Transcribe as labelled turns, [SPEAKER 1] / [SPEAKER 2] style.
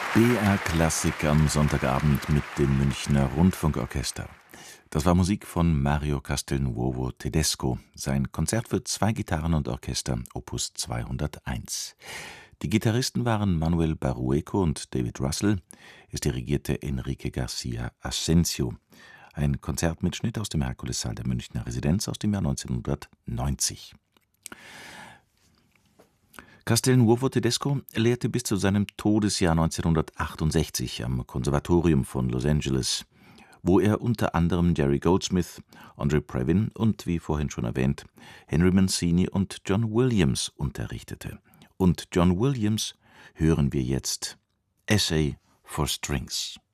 [SPEAKER 1] BR Klassik am Sonntagabend mit dem Münchner Rundfunkorchester. Das war Musik von Mario Castelnuovo Tedesco, sein Konzert für 2 Gitarren und Orchester, Opus 201. Die Gitarristen waren Manuel Barrueco und David Russell. Es dirigierte Enrique Garcia Asensio. Ein Konzertmitschnitt aus dem Herkulessaal der Münchner Residenz aus dem Jahr 1990. Castelnuovo Tedesco lehrte bis zu seinem Todesjahr 1968 am Konservatorium von Los Angeles, wo er unter anderem Jerry Goldsmith, Andre Previn und, wie vorhin schon erwähnt, Henry Mancini und John Williams unterrichtete. Und John Williams hören wir jetzt: Essay for Strings.